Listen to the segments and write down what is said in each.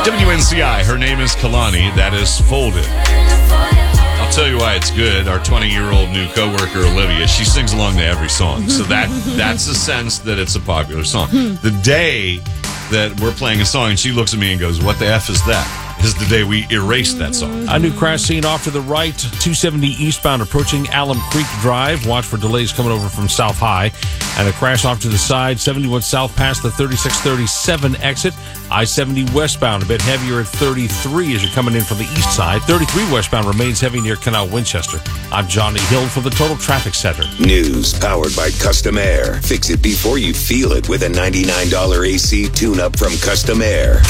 WNCI, her name is Kalani. That is Folded. I'll tell you why it's good. Our 20-year-old new coworker, Olivia, she sings along to every song. So that's a sense that it's a popular song. The day that we're playing a song and she looks at me and goes, "What the F is that?" is the day we erased that song. A new crash scene off to the right, 270 eastbound approaching Alum Creek Drive. Watch for delays coming over from South High. And a crash off to the side, 71 south past the 3637 exit. I-70 westbound, a bit heavier at 33 as you're coming in from the east side. 33 westbound remains heavy near Canal Winchester. I'm Johnny Hill for the Total Traffic Center. News powered by Custom Air. Fix it before you feel it with a $99 AC tune-up from Custom Air.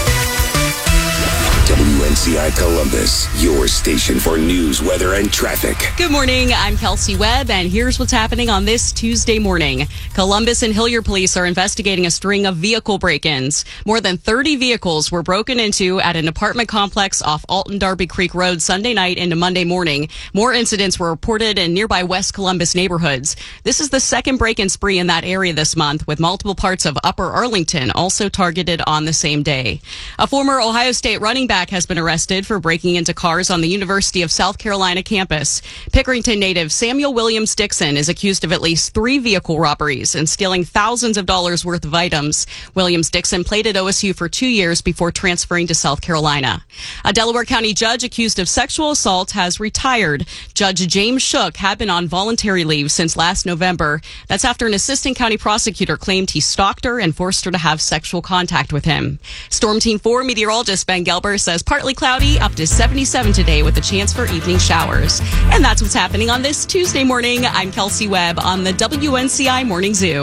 WNCI Columbus, your station for news, weather, and traffic. Good morning. I'm Kelsey Webb, and here's what's happening on this Tuesday morning. Columbus and Hilliard police are investigating a string of vehicle break-ins. More than 30 vehicles were broken into at an apartment complex off Alton Darby Creek Road Sunday night into Monday morning. More incidents were reported in nearby West Columbus neighborhoods. This is the second break-in spree in that area this month, with multiple parts of Upper Arlington also targeted on the same day. A former Ohio State running back has been arrested for breaking into cars on the University of South Carolina campus. Pickerington native Samuel Williams Dixon is accused of at least 3 vehicle robberies and stealing thousands of dollars worth of items. Williams Dixon played at OSU for 2 years before transferring to South Carolina. A Delaware County judge accused of sexual assault has retired. Judge James Shook had been on voluntary leave since last November. That's after an assistant county prosecutor claimed he stalked her and forced her to have sexual contact with him. Storm Team 4 meteorologist Ben Gelber says partly cloudy, up to 77 today with a chance for evening showers. And that's what's happening on this Tuesday morning. I'm Kelsey Webb on the WNCI Morning Zoo.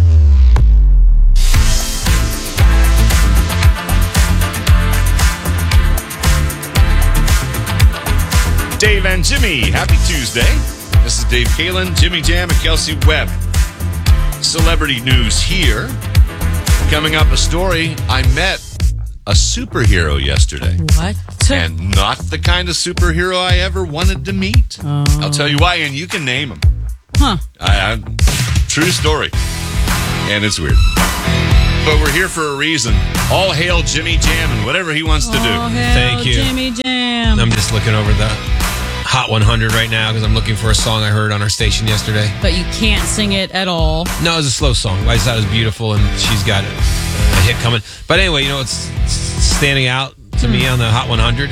Dave and Jimmy, happy Tuesday. This is Dave Kalin, Jimmy Jam, and Kelsey Webb. Celebrity news here. Coming up, a story. I met a superhero yesterday. What? And not the kind of superhero I ever wanted to meet. I'll tell you why, and you can name him. Huh. True story. And it's weird. But we're here for a reason. All hail Jimmy Jam and whatever he wants to do. Thank you. Jimmy Jam. I'm just looking over the Hot 100 right now because I'm looking for a song I heard on our station yesterday. But you can't sing it at all. No, it was a slow song. I just thought it was beautiful, and she's got a hit coming. But anyway, you know what's standing out to me on the Hot 100?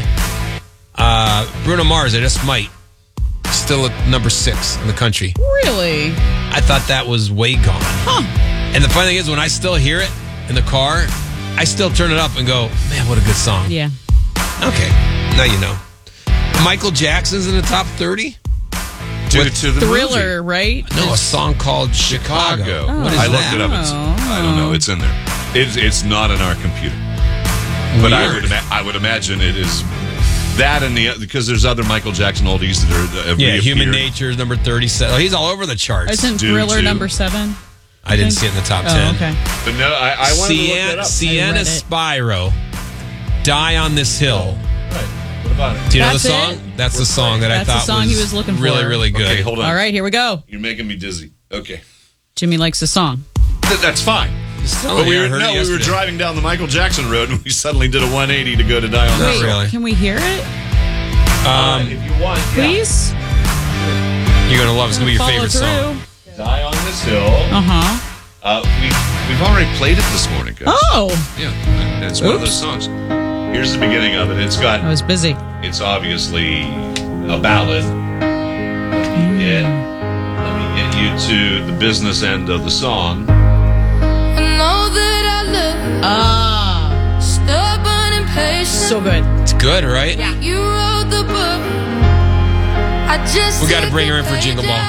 Bruno Mars, I Just Might. Still at number 6 in the country. Really? I thought that was way gone. Huh. And the funny thing is, when I still hear it in the car, I still turn it up and go, man, what a good song. Yeah. Okay, now you know. Michael Jackson's in the top 30? Due to the Thriller, movie. right? No, a song called Chicago. Oh. What is I that? looked it up. I don't know. It's in there. It's not in our computer. But Weird. I would imagine it is that and because there's other Michael Jackson oldies that have Yeah, reappeared. Human Nature is number 37. Oh, he's all over the charts. Isn't Due Thriller to- number 7? I didn't see it in the top 10. Oh, okay. But no, I wanted to look that up. Sienna I read it. Spyro, Die on This Hill. Right. What about it? Do you know That's the song? it? That's the song that I That's the thought song he was looking for. really, really good. Okay, hold on. All right, here we go. You're making me dizzy. Okay. Jimmy likes the song. That's fine. Oh, But yeah, I we heard it were yesterday. driving down the Michael Jackson road and we suddenly did a 180 to go to Die on Not This Hill. really. Can we hear it, If you want, please? You're going to love it. It's going to be your Follow favorite song. through. Die on This Hill. Uh-huh. We've already played it this morning, guys. Oh, Yeah, it's one of those songs. Here's the beginning of it. I was busy. It's obviously a ballad. Let me get you to the business end of the song. Ah, Stubborn and patient. so good. It's good, right? Yeah. You wrote the book. I just We gotta bring her in for Jingle Ball.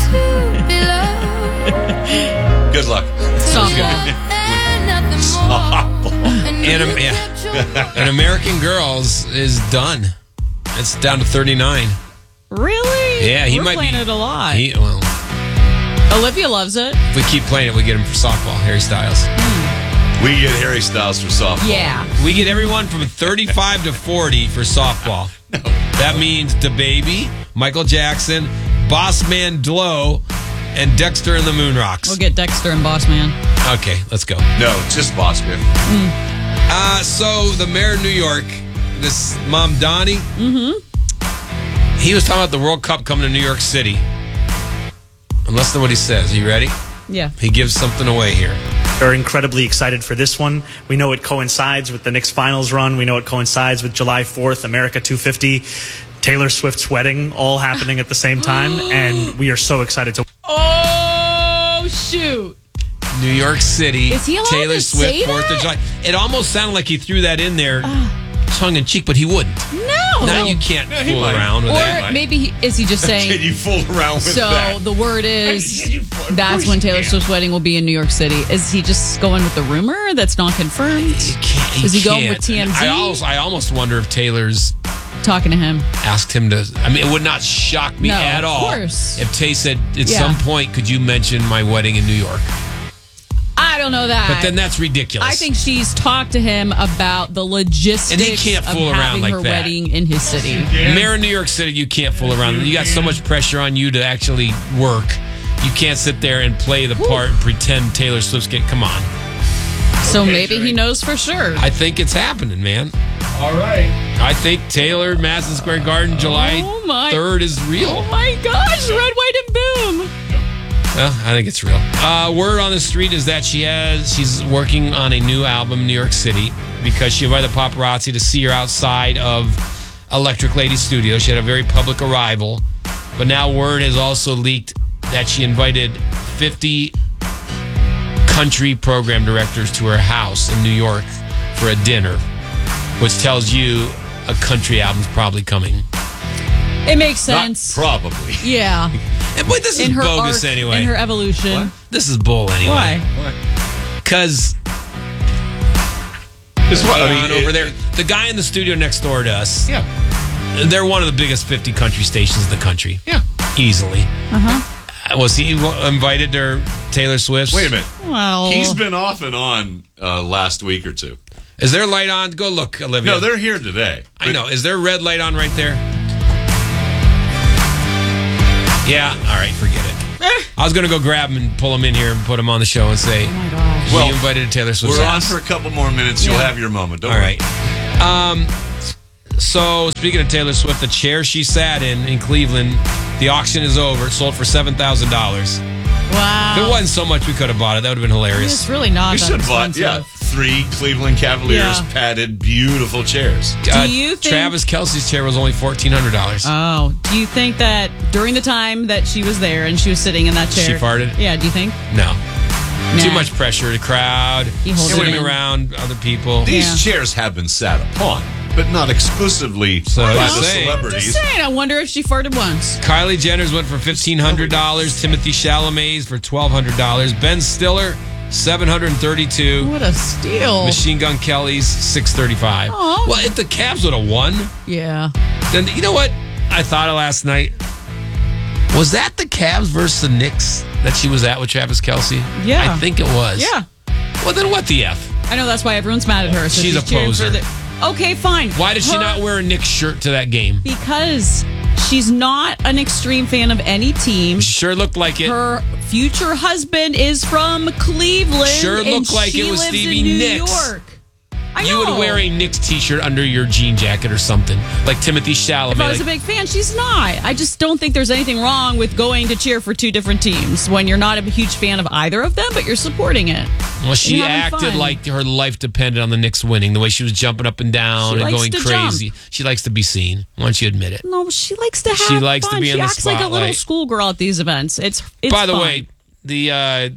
Good luck. Softball. And American Girls is done. It's down to 39. Really? Yeah, he We're might playing be. it a lot. Well, Olivia loves it. if we keep playing it, we get him for softball. Harry Styles. We get Harry Styles for softball. Yeah. We get everyone from 35 to 40 for softball. That means DaBaby, Michael Jackson, Boss Man Dlo, and Dexter and the Moon Rocks. We'll get Dexter and Boss Man. Okay, let's go. No, just Boss Man. So the mayor of New York, this Mamdani, he was talking about the World Cup coming to New York City. And listen to what he says. Are you ready? Yeah. He gives something away here. We're incredibly excited for this one. We know it coincides with the Knicks finals run. We know it coincides with July 4th, America 250, Taylor Swift's wedding, all happening at the same time. And we are so excited to... Oh, shoot. New York City, Is he allowed Taylor to Swift, say 4th of that? July. It almost sounded like he threw that in there tongue-in-cheek, but he wouldn't. No. Now you can't he fool might. around with that. Or maybe is he just Can saying, you fool around with so that? the word is Of that's course when you Taylor can. Swift's wedding will be in New York City? Is he just going with the rumor that's not confirmed? You can't, Is he going can't. with TMZ? I almost wonder if Taylor's Talking to him. asked him to. I mean, it would not shock me No, at of all course. if Tay said, at Yeah. some point, could you mention my wedding in New York? I don't know that. But then that's ridiculous. I think she's talked to him about the logistics And he can't of fool around having like her that. wedding in his city. Mayor of New York City, you can't fool around. You got so much pressure on you to actually work. You can't sit there and play the part and pretend Taylor Swift's getting. Come on. So maybe he knows for sure. I think it's happening, man. All right. I think Taylor, Madison Square Garden, July Oh, my. 3rd is real. Oh my gosh, red, white, and boom. Well, I think it's real. Word on the street is that she's working on a new album in New York City because she invited the paparazzi to see her outside of Electric Lady Studio. She had a very public arrival. But now word has also leaked that she invited 50 country program directors to her house in New York for a dinner, which tells you a country album's probably coming. It makes Not sense. probably. Yeah. And boy, this is In her bogus arc, anyway. in her evolution. What? This is bull anyway. Why? Because It's what I mean over there, the guy in the studio next door to us, Yeah. they're one of the biggest 50 country stations in the country. Yeah. Easily. Was he invited to Taylor Swift's? Wait a minute. Well, He's been off and on last week or two. Is there a light on? Go look, Olivia. No, they're here today. I know. Is there a red light on right there? Yeah. All right. Forget it. I was going to go grab him and pull him in here and put him on the show and say, oh my gosh. well, you invited to Taylor Swift's We're on house? for a couple more minutes. You'll have your moment. Don't All worry. right. So, speaking of Taylor Swift, the chair she sat in Cleveland, the auction is over. It sold for $7,000. Wow. If it wasn't so much we could have bought it, that would have been hilarious. It's really not We that should have bought, expensive. 3 Cleveland Cavaliers Yeah. padded, beautiful chairs. Do you think- Travis Kelce's chair was only $1,400. Oh, do you think that during the time that she was there and she was sitting in that chair, She farted? Yeah, do you think? No. Too Nah. much pressure. The crowd, He holds sitting it in. around other people. These Yeah. chairs have been sat upon, but not exclusively by I'm the saying. celebrities. Just saying, I wonder if she farted once. Kylie Jenner's went for $1,500. Timothy Chalamet's for $1,200. Ben Stiller, $732. What a steal. Machine Gun Kelly's $635. Aw. Well, if the Cavs would have won, Yeah. then you know what I thought of last night? Was that the Cavs versus the Knicks that she was at with Travis Kelce? Yeah. I think it was. Yeah. Well, then what the F? I know that's why everyone's mad at her. So She's a cheering for poser. Okay, fine. Why did she Her- not wear a Knicks shirt to that game? Because she's not an extreme fan of any team. She sure looked like it. Her future husband is from Cleveland. Sure and looked like she it was lives Stevie in New Nicks. York. I You know. would wear a Knicks t-shirt under your jean jacket or something, like Timothy Chalamet. If I was a like- big fan, she's not. I just don't think there's anything wrong with going to cheer for 2 different teams when you're not a huge fan of either of them, but you're supporting it. well, she and having acted fun. like her life depended on the Knicks winning. The way she was jumping up and down She and likes going to crazy. She likes to be seen. Why don't you admit it? No, she likes to have She likes to fun. be she in the acts like a little spotlight. schoolgirl at these events. It's By the fun. way, the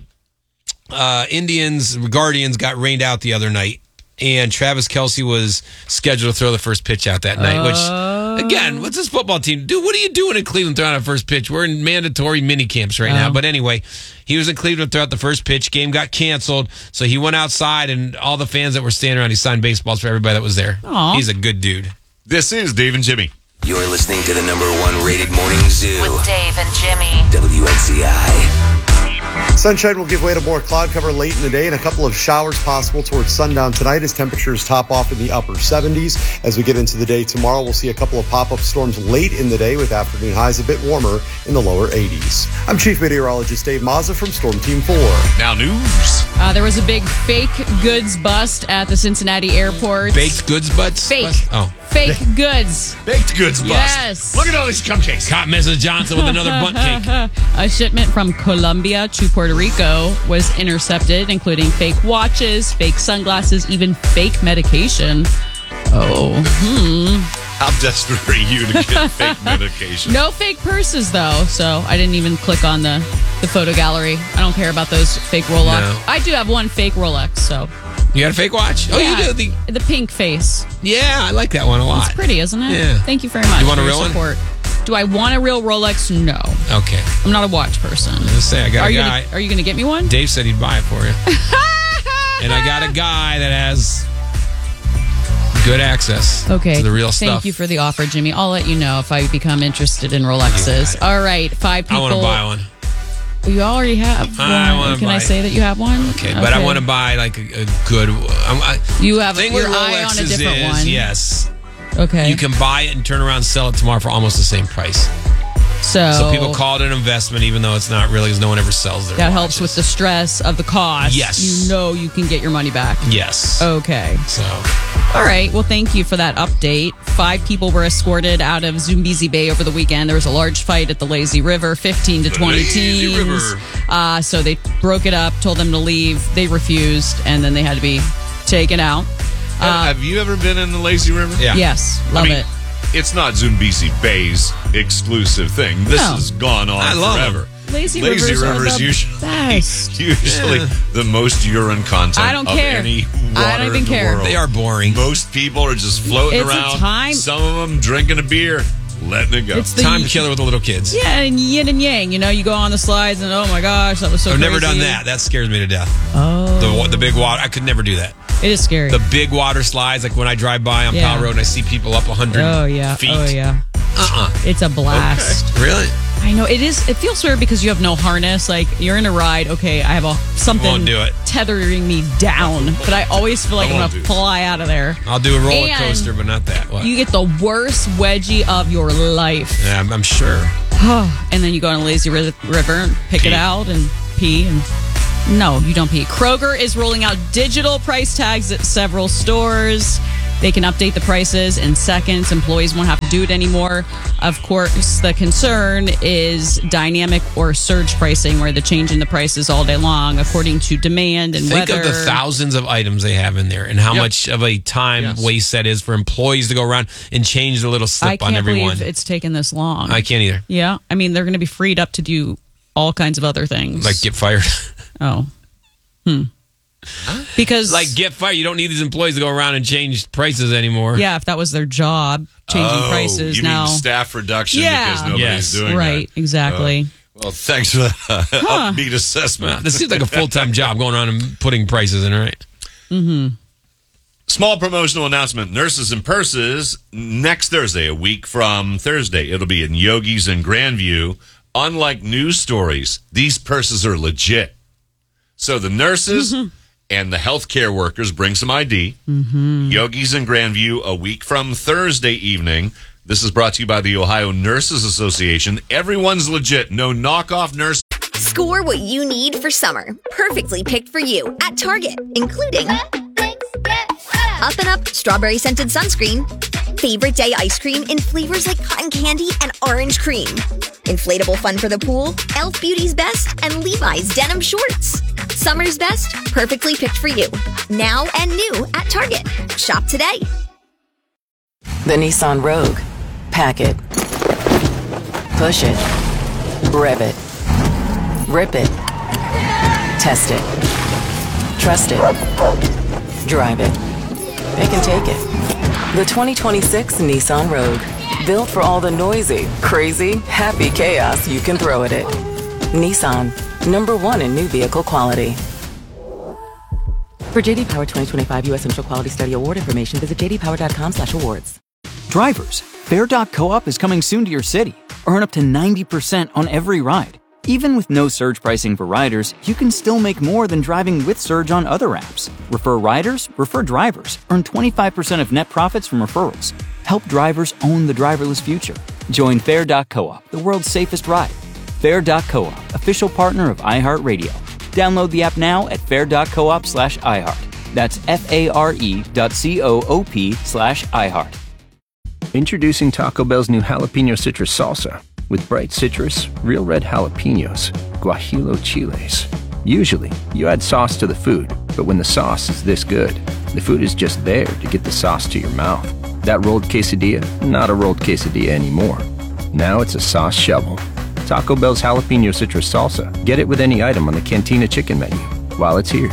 Indians Guardians got rained out the other night, and Travis Kelce was scheduled to throw the first pitch out that night. Which, again, what's this football team do? What are you doing in Cleveland throwing out the first pitch? We're in mandatory mini camps right now. But anyway, he was in Cleveland to throw out the first pitch. Game got canceled, so he went outside, and all the fans that were standing around, he signed baseballs for everybody that was there. Aw. He's a good dude. This is Dave and Jimmy. You're listening to the #1 rated morning zoo. With Dave and Jimmy. WNCI. Sunshine will give way to more cloud cover late in the day and a couple of showers possible towards sundown tonight as temperatures top off in the upper 70s. As we get into the day tomorrow, we'll see a couple of pop-up storms late in the day with afternoon highs a bit warmer in the lower 80s. I'm Chief Meteorologist Dave Mazza from Storm Team 4. Now news. There was a big fake goods bust at the Cincinnati airport. Baked goods butts? Fake. Bust? Oh. Fake goods. Baked goods bust. Yes. Look at all these cupcakes. Caught Mrs. Johnson with another bunt cake. A shipment from Colombia to Puerto Rico was intercepted, including fake watches, fake sunglasses, even fake medication. How desperate are you to get fake medication? No fake purses, though, so I didn't even click on the photo gallery. I don't care about those fake Rolex. No. I do have one fake Rolex, so. You got a fake watch? Oh, Yeah, you do? the pink face. Yeah, I like that one a lot. It's pretty, isn't it? Yeah. Thank you very much You want for a your real one? support. Do I want a real Rolex? No. Okay. I'm not a watch person. Let's say I got a guy. Are you going to get me one? Dave said he'd buy it for you. And I got a guy that has good access to the real stuff. Thank you for the offer, Jimmy. I'll let you know if I become interested in Rolexes. All right, 5 people. I want to buy one. You already have one. Can I say that you have one? Okay, but I want to buy like a good. You have thing your with eye on a Rolexes different is, one. Yes. Okay. You can buy it and turn around and sell it tomorrow for almost the same price. So people call it an investment, even though it's not really, because no one ever sells their That watches. helps with the stress of the cost. Yes. You know you can get your money back. Yes. Okay. So. All right. Well, thank you for that update. 5 people were escorted out of Zambezi Bay over the weekend. There was a large fight at the Lazy River, 15 to 20 Lazy teams. River. So they broke it up, told them to leave. They refused, and then they had to be taken out. Have you ever been in the Lazy River? Yeah. Yes. Love it. It's not Zambezi Bay's exclusive thing. This No. has gone on I love forever. Lazy Rivers are the best. Usually the most urine content I don't of care. any water I don't even in the care. world. They are boring. Most people are just floating It's a around. time- Some of them drinking a beer, letting it go. It's the Time killer with the little kids. Yeah, and yin and yang. You know, you go on the slides and oh my gosh, that was so I've crazy. never done that. That scares me to death. Oh. The big water. I could never do that. It is scary. The big water slides, like when I drive by on Yeah. Powell Road and I see people up 100 Oh yeah. feet. Oh yeah. It's a blast. Really? I know it is. It feels weird because you have no harness. Like you're in a ride. Okay, I have something Won't do it. tethering me down, but I always feel like I I'm won't gonna do that. fly out of there. I'll do a roller And coaster, but not that. What? You get the worst wedgie of your life, Yeah, I'm sure. and then you go on a lazy river and pick Pee. it out and pee and. No, you don't pee. Kroger is rolling out digital price tags at several stores. They can update the prices in seconds. Employees won't have to do it anymore. Of course, the concern is dynamic or surge pricing, where the change in the prices all day long, according to demand and Think weather. of the thousands of items they have in there and how Yep. much of a time Yes. waste that is for employees to go around and change the little I slip on can't everyone. believe it's taken this long. I can't either. Yeah, I mean, they're going to be freed up to do all kinds of other things. Like get fired. Oh. Because Like get fired. You don't need these employees to go around and change prices anymore. yeah, if that was their job, changing prices you now. mean staff reduction Yeah. because nobody's Yes. doing Right, that. exactly. Well, thanks for the upbeat assessment. This seems like a full-time job going around and putting prices in, right? Small promotional announcement. Nurses and Purses next Thursday, a week from Thursday. It'll be in Yogi's in Grandview. Unlike news stories, these purses are legit. So the nurses and the healthcare workers bring some ID. Yogi's in Grandview a week from Thursday evening. This is brought to you by the Ohio Nurses Association. Everyone's legit. No knockoff nurse. Score what you need for summer. Perfectly picked for you at Target, including Up and Up strawberry scented sunscreen, favorite day ice cream in flavors like cotton candy and orange cream, inflatable fun for the pool, Elf Beauty's Best, and Levi's denim shorts. Summer's best, perfectly picked for you. Now and new at Target. Shop today. The Nissan Rogue. Pack it. Push it. Rev it. Rip it. Test it. Trust it. Drive it. It can take it. The 2026 Nissan Rogue. Built for all the noisy, crazy, happy chaos you can throw at it. Nissan. #1 in new vehicle quality. For JD Power 2025 U.S. Central Quality Study Award information, visit jdpower.com/awards. Drivers, Bear Dog Co-op is coming soon to your city. Earn up to 90% on every ride. Even with no surge pricing for riders, you can still make more than driving with Surge on other apps. Refer riders, refer drivers. Earn 25% of net profits from referrals. Help drivers own the driverless future. Join Fair.coop, the world's safest ride. Fair.coop, official partner of iHeartRadio. Download the app now at fair.coop/iHeart. That's FARE.coop/iHeart. Introducing Taco Bell's new jalapeno citrus salsa. With bright citrus, real red jalapenos, guajillo chiles. Usually, you add sauce to the food, but when the sauce is this good, the food is just there to get the sauce to your mouth. That rolled quesadilla, not a rolled quesadilla anymore. Now it's a sauce shovel. Taco Bell's jalapeno citrus salsa. Get it with any item on the Cantina chicken menu while it's here.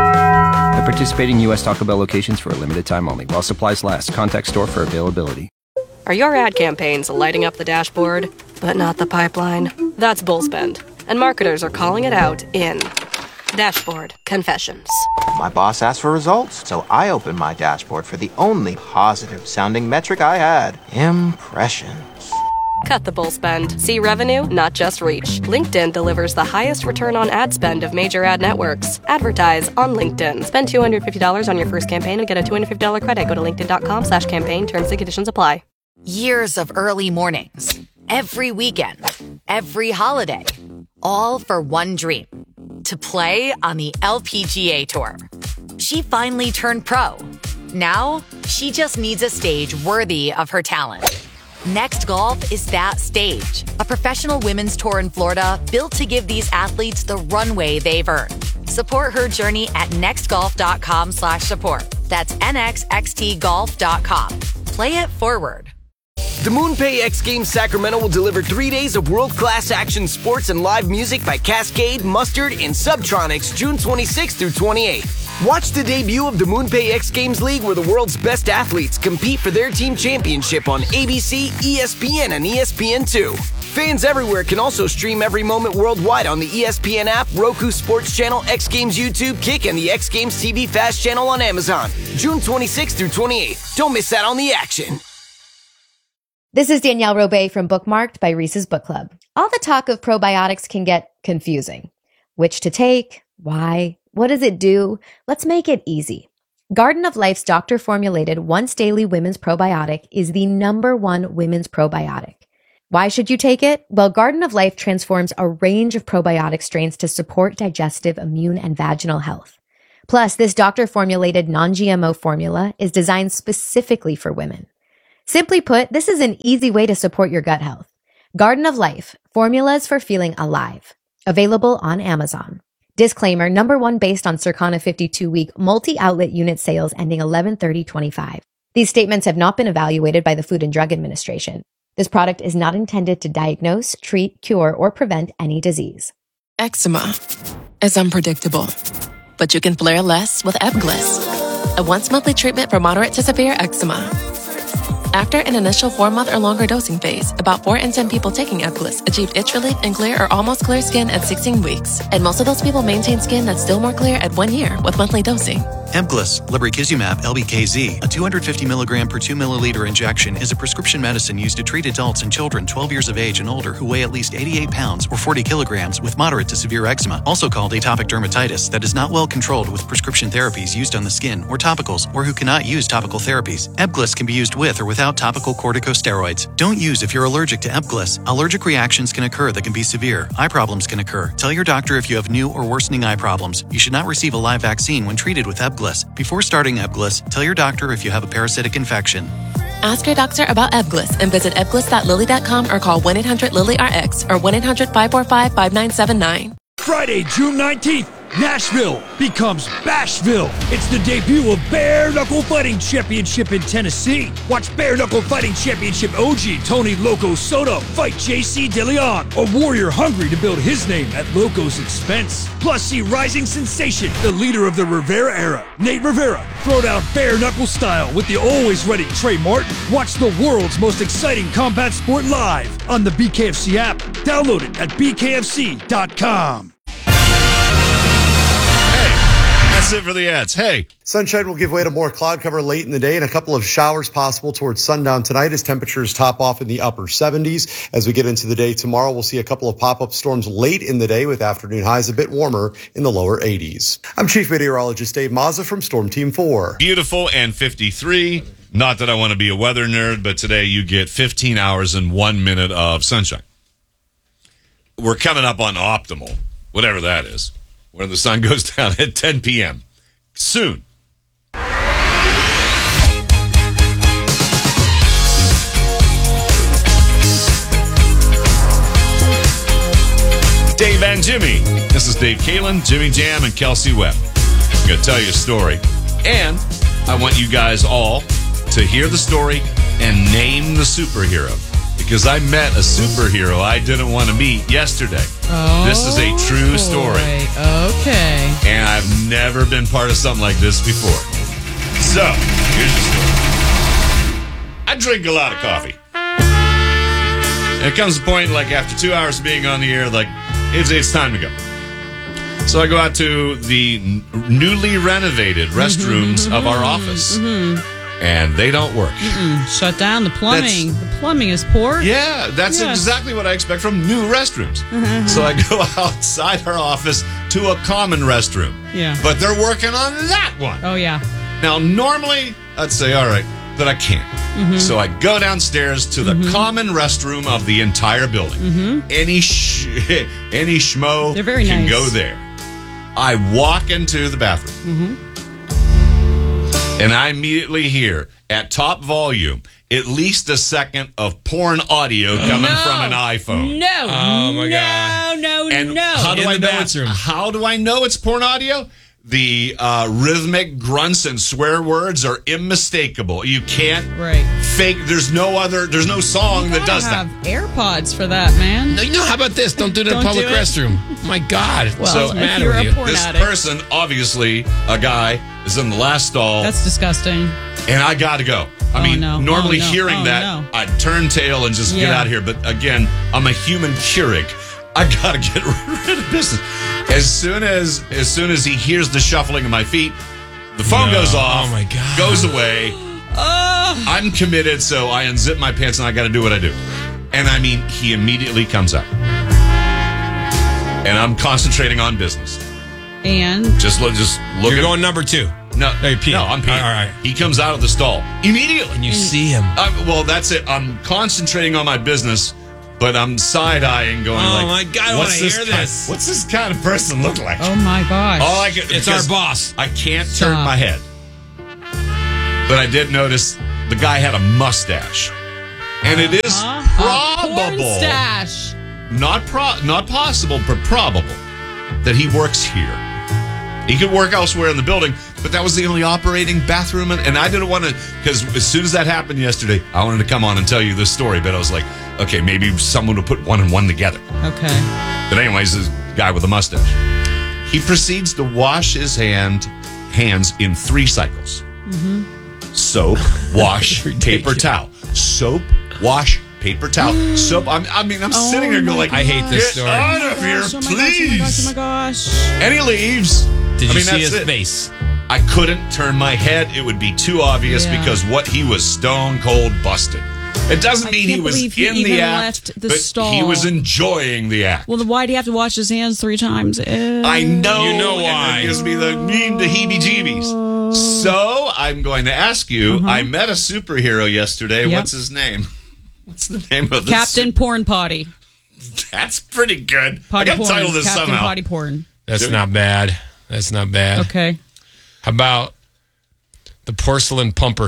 At participating U.S. Taco Bell locations for a limited time only. While supplies last. Contact store for availability. Are your ad campaigns lighting up the dashboard, but not the pipeline? That's Bullspend. And marketers are calling it out in Dashboard Confessions. My boss asked for results, so I opened my dashboard for the only positive-sounding metric I had. Impressions. Cut the bull spend. See revenue, not just reach. LinkedIn delivers the highest return on ad spend of major ad networks. Advertise on LinkedIn. Spend $250 on your first campaign and get a $250 credit. Go to linkedin.com/campaign. Terms and conditions apply. Years of early mornings, every weekend, every holiday, all for one dream, to play on the LPGA Tour. She finally turned pro. Now, she just needs a stage worthy of her talent. Next Golf is that stage, a professional women's tour in Florida built to give these athletes the runway they've earned. Support her journey at nextgolf.com/support. That's nxxtgolf.com. Play it forward. The MoonPay X Games Sacramento will deliver 3 days of world-class action sports and live music by Cascade, Mustard, and Subtronics June 26th through 28th. Watch the debut of the MoonPay X Games League where the world's best athletes compete for their team championship on ABC, ESPN, and ESPN2. Fans everywhere can also stream every moment worldwide on the ESPN app, Roku Sports Channel, X Games YouTube, Kick, and the X Games TV Fast channel on Amazon. June 26th through 28th. Don't miss out on the action. This is Danielle Robay from Bookmarked by Reese's Book Club. All the talk of probiotics can get confusing. Which to take? Why? What does it do? Let's make it easy. Garden of Life's doctor-formulated once-daily women's probiotic is the #1 women's probiotic. Why should you take it? Well, Garden of Life transforms a range of probiotic strains to support digestive, immune, and vaginal health. Plus, this doctor-formulated non-GMO formula is designed specifically for women. Simply put, this is an easy way to support your gut health. Garden of Life, formulas for feeling alive. Available on Amazon. Disclaimer, #1 based on Circana 52-week multi-outlet unit sales ending 11/30/25. These statements have not been evaluated by the Food and Drug Administration. This product is not intended to diagnose, treat, cure, or prevent any disease. Eczema is unpredictable, but you can flare less with Ebglyss, a once-monthly treatment for moderate to severe eczema. After an initial 4-month or longer dosing phase, about 4 in 10 people taking Ebglyss achieved itch relief and clear or almost clear skin at 16 weeks. And most of those people maintain skin that's still more clear at 1 year with monthly dosing. Ebglyss, lebrikizumab LBKZ, a 250 milligram per 2 milliliter injection, is a prescription medicine used to treat adults and children 12 years of age and older who weigh at least 88 pounds or 40 kilograms with moderate to severe eczema, also called atopic dermatitis, that is not well controlled with prescription therapies used on the skin or topicals, or who cannot use topical therapies. Ebglyss can be used with or without topical corticosteroids. Don't use if you're allergic to Ebglyss. Allergic reactions can occur that can be severe. Eye problems can occur. Tell your doctor if you have new or worsening eye problems. You should not receive a live vaccine when treated with Ebglyss. Before starting Ebglyss, tell your doctor if you have a parasitic infection. Ask your doctor about Ebglyss and visit ebglyss.lilly.com or call 1-800-LILY-RX or 1-800-545-5979. Friday, June 19th, Nashville becomes Bashville. It's the debut of Bare Knuckle Fighting Championship in Tennessee. Watch Bare Knuckle Fighting Championship OG Tony Loco Soto fight JC DeLeon, a warrior hungry to build his name at Loco's expense. Plus, see rising sensation, the leader of the Rivera era, Nate Rivera, throw down bare knuckle style with the always ready Trey Martin. Watch the world's most exciting combat sport live on the BKFC app. Download it at bkfc.com. That's it for the ads. Hey. Sunshine will give way to more cloud cover late in the day and a couple of showers possible towards sundown tonight as temperatures top off in the upper 70s. As we get into the day tomorrow, we'll see a couple of pop-up storms late in the day with afternoon highs a bit warmer in the lower 80s. I'm Chief Meteorologist Dave Mazza from Storm Team 4. Beautiful and 53. Not that I want to be a weather nerd, but today you get 15 hours and 1 minute of sunshine. We're coming up on optimal, whatever that is, where the sun goes down at 10 p.m. soon. Dave and Jimmy. This is Dave Kalin, Jimmy Jam, and Kelsey Webb. I'm going to tell you a story. And I want you guys all to hear the story and name the superhero. Because I met a superhero I didn't want to meet yesterday. Oh, this is a true story. Okay. And I've never been part of something like this before. So, here's the story. I drink a lot of coffee. And it comes to a point, like, after 2 hours of being on the air, like, it's time to go. So I go out to the newly renovated restrooms of our office. And they don't work. Shut down the plumbing. The plumbing is poor. Yeah, that's exactly what I expect from new restrooms. So I go outside our office to a common restroom. Yeah. But they're working on that one. Oh, yeah. Now, normally, I'd say, all right, but I can't. So I go downstairs to the common restroom of the entire building. Any schmo They're very can nice. go there. I walk into the bathroom. And I immediately hear, at top volume, at least a second of porn audio coming from an iPhone. No. Oh, my God. No. How do I know it's porn audio? The rhythmic grunts and swear words are unmistakable. You can't fake. There's no song that does that. You have AirPods for that, man. No, how about this? Don't do it in a public restroom. My God. Well, what's the matter with you? This person, obviously, a guy, is in the last stall. That's disgusting. And I got to go. Normally hearing that, I'd turn tail and just get out of here. But again, I'm a human Keurig. I got to get rid of business. As soon as he hears the shuffling of my feet, the phone goes off. Oh, my God. Goes away. I'm committed, so I unzip my pants and I got to do what I do. And I mean, he immediately comes up. And I'm concentrating on business. And just look. You're going number 2. No, you're peeing. No, I'm peeing. All right. He comes out of the stall immediately. And you see him. Well, that's it. I'm concentrating on my business, but I'm side-eyeing, going oh my God, I want to hear this. What's this kind of person look like? Oh my gosh. It's our boss. I can't turn my head. But I did notice the guy had a mustache. And it is probable. Porn stash. Not possible, but probable that he works here. He could work elsewhere in the building, but that was the only operating bathroom. And I didn't want to, because as soon as that happened yesterday, I wanted to come on and tell you this story. But I was like, okay, maybe someone will put one and one together. Okay. But anyways, this guy with a mustache. He proceeds to wash his hands in 3 cycles. Soap, wash, paper towel. Soap, wash, paper towel. Soap. I'm sitting there going like, I hate this story. Get out of here, please. Oh my gosh. And he leaves. Did you see his face? I couldn't turn my head. It would be too obvious because he was stone cold busted. It doesn't mean he was in the act, left the but stall. he was enjoying the act. Well, then why do you have to wash his hands 3 times? I know. You know why. It gives me the heebie-jeebies. So I'm going to ask you, I met a superhero yesterday. Yep. What's his name? What's the name of this? Captain Porn Potty. That's pretty good. Potty I got to title this Captain somehow. Potty Porn. That's not bad. That's not bad. Okay. How about the porcelain pumper?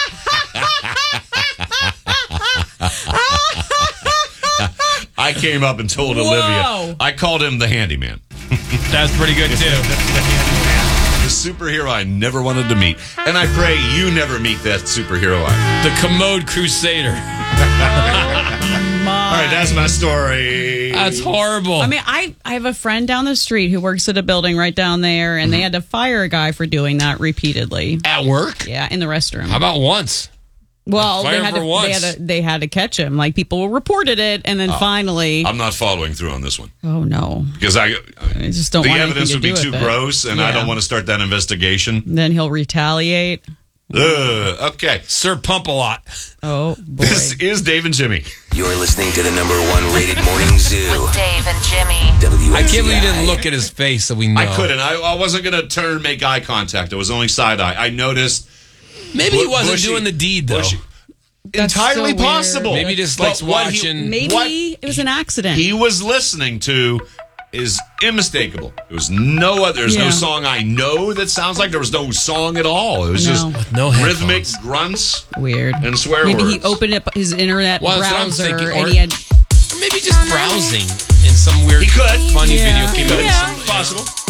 I came up and told Olivia. I called him the handyman. That's pretty good, too. The superhero I never wanted to meet. And I pray you never meet that superhero The Commode Crusader. All right, that's my story. That's horrible. I mean, I have a friend down the street who works at a building right down there, and they had to fire a guy for doing that repeatedly. At work? Yeah, in the restroom. How about once? Well, Fire for once. they had to catch him. Like, people reported it, and then finally. I'm not following through on this one. Oh, no. Because I just don't the want evidence would be anything to too do with it. gross, and I don't want to start that investigation. Then he'll retaliate. Okay. Sir Pump-A-Lot. Oh, boy. This is Dave and Jimmy. You're listening to the #1 rated morning zoo. With Dave and Jimmy. I can't believe you didn't look at his face so we know. I couldn't. I wasn't going to make eye contact. It was only side eye. I noticed. Maybe he wasn't doing the deed, though. Entirely so weird. possible. Maybe he just likes watching. Maybe it was an accident. He was listening to is unmistakable. There was no other. There's no song I know that sounds like. There was no song at all. It was just rhythmic grunts. Weird. And swear Maybe words. he opened up his internet browser thinking, and he had. Maybe just browsing in some weird, he could. funny video. He could. Possible.